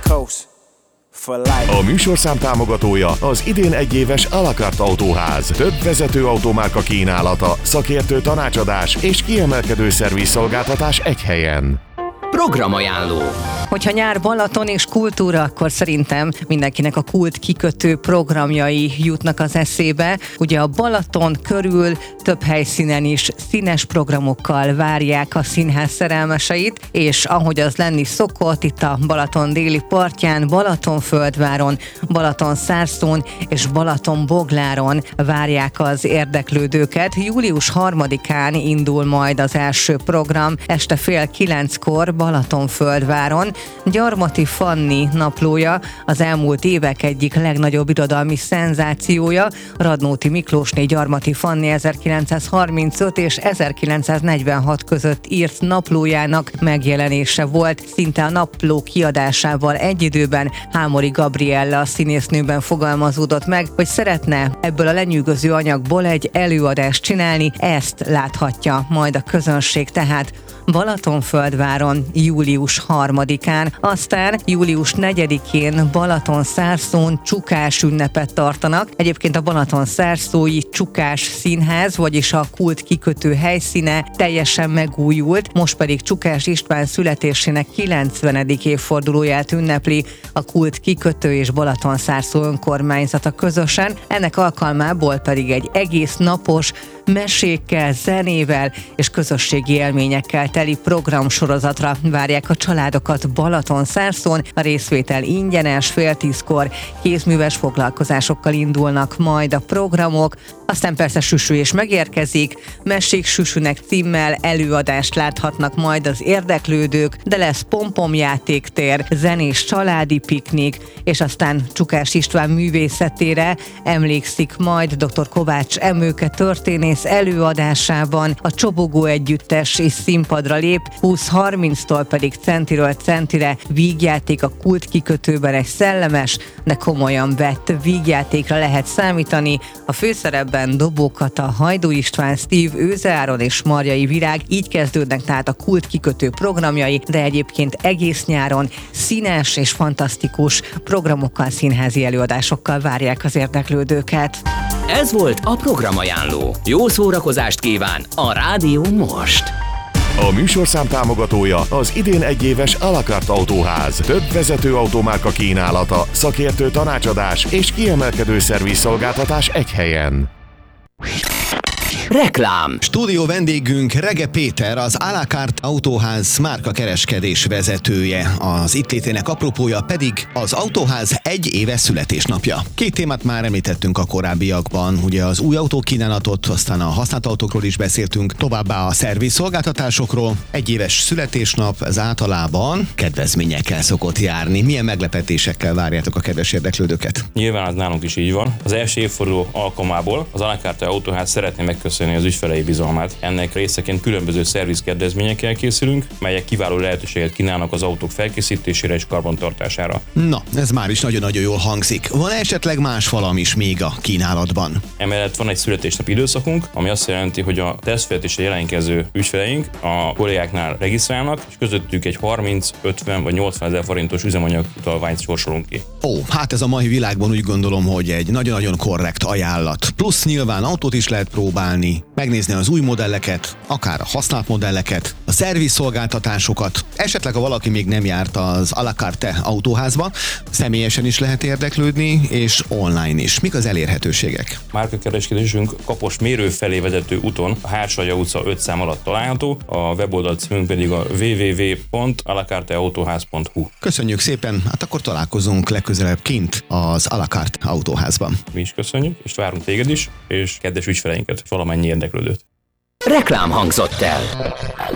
Coast for life. A műsorszám támogatója az idén egyéves à la carte autóház. Több vezető automárka kínálata, szakértő tanácsadás és kiemelkedő szervizszolgáltatás egy helyen. Programajánló. Hogyha nyár, Balaton és kultúra, akkor szerintem mindenkinek a kult kikötő programjai jutnak az eszébe. Ugye a Balaton körül több helyszínen is színes programokkal várják a színház szerelmeseit, és ahogy az lenni szokott, itt a Balaton déli partján, Balatonföldváron, Balatonszárszón és Balatonbogláron várják az érdeklődőket. Július 3-án indul majd az első program, este 8:30 Balatonföldváron. Gyarmati Fanni naplója az elmúlt évek egyik legnagyobb irodalmi szenzációja. Radnóti Miklósné Gyarmati Fanni 1935 és 1946 között írt naplójának megjelenése volt. Szinte a napló kiadásával egy időben Hámori Gabriella színésznőben fogalmazódott meg, hogy szeretne ebből a lenyűgöző anyagból egy előadást csinálni, ezt láthatja majd a közönség tehát Balatonföldváron július 3-án, aztán július 4-én Balatonszárszón csukás ünnepet tartanak. Egyébként a Balatonszárszói Csukás Színház, vagyis a kult kikötő helyszíne teljesen megújult, most pedig Csukás István születésének 90. évfordulóját ünnepli a kult kikötő és Balatonszárszó önkormányzata közösen. Ennek alkalmából pedig egy egész napos mesékkel, zenével és közösségi élményekkel teli programsorozatra várják a családokat Balatonszárszón. A részvétel ingyenes, 9:30 kézműves foglalkozásokkal indulnak majd a programok, aztán persze süsű is megérkezik, Mesék süsűnek címmel előadást láthatnak majd az érdeklődők, de lesz pompomjátéktér, zenés családi piknik, és aztán Csukás István művészetére emlékszik majd dr. Kovács Emőke történész előadásában. A Csobogó együttes is színpadra lép, 20:30-tól pedig centiről centire vígjáték a kult kikötőben, egy szellemes, de komolyan vett vígjátékra lehet számítani. A főszerepben Dobó Kata, Hajdú István, Steve, Őze Áron és Marjai Virág, így kezdődnek tehát a kult kikötő programjai, de egyébként egész nyáron színes és fantasztikus programokkal, színházi előadásokkal várják az érdeklődőket. Ez volt a Programajánló. Jó szórakozást kíván a Rádió most! A műsorszám támogatója az idén egyéves à la carte autóház. Több vezető automárka kínálata, szakértő tanácsadás és kiemelkedő szervizszolgáltatás egy helyen. Reklám. Stúdió vendégünk Rege Péter, az à la carte autóház márka kereskedés vezetője. Az itt létének apropója pedig az autóház 1 éves születésnapja. 2 témát már említettünk a korábbiakban, ugye az új autókínálatot, aztán a használt autókról is beszéltünk, továbbá a szervizszolgáltatásokról. 1 éves születésnap, ez általában kedvezményekkel szokott járni. Milyen meglepetésekkel várjátok a kedves érdeklődőket? Nyilván az nálunk is így van. Az első évforduló alkalmából az à la carte autóház szeretné megköszönni az ügyfelei bizalmát. Ennek részeként különböző szervizkedvezményekkel készülünk, melyek kiváló lehetőséget kínálnak az autók felkészítésére és karbantartására. Na, ez már is nagyon-nagyon jól hangzik. Van esetleg más valami is még a kínálatban? Emellett van egy születésnapi időszakunk, ami azt jelenti, hogy a tesztszületésre jelentkező ügyfeleink a kollégáknál regisztrálnak, és közöttük egy 30, 50 vagy 80 ezer forintos üzemanyag utalványt sorsolunk ki. Ó, hát ez a mai világban úgy gondolom, hogy egy nagyon-nagyon korrekt ajánlat. Plusz nyilván autót is lehet próbálni, megnézni az új modelleket, akár a használt modelleket, a szervizszolgáltatásokat. Esetleg, ha valaki még nem járt az à la carte autóházba, személyesen is lehet érdeklődni, és online is. Mik az elérhetőségek? Márkakereskedésünk Kapos mérő felé vezető úton, a Hársajja utca 5 szám alatt található, a weboldal címünk pedig a www.alacarteautoház.hu. Köszönjük szépen, hát akkor találkozunk legközelebb kint az à la carte autóházban. Mi is köszönjük, és várunk téged is, és kedves ügyfeleinket, valamennyi érdeklődőt. Reklám hangzott el.